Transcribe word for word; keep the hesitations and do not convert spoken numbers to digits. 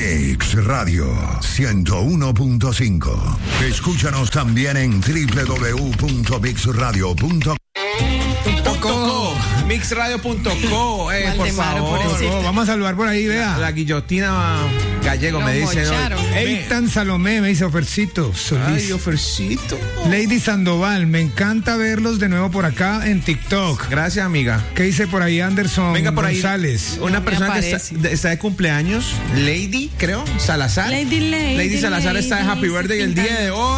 Mix Radio ciento uno punto cinco. Escúchanos también en doble u doble u doble u punto mix radio punto com. mix radio punto co, eh, por favor. Oh, vamos a saludar por ahí, vea. La guillotina Gallego Lo me dice. Eitan Salomé me dice Ofercito Solís. Ay, Ofercito. Lady Sandoval, me encanta verlos de nuevo por acá en TikTok. Gracias, amiga. ¿Qué dice por ahí Anderson Venga por González? Ahí. Una No persona que está de, está de cumpleaños, Lady, creo, Salazar. Lady, Lady, Lady Salazar está de Happy Birthday el día de hoy.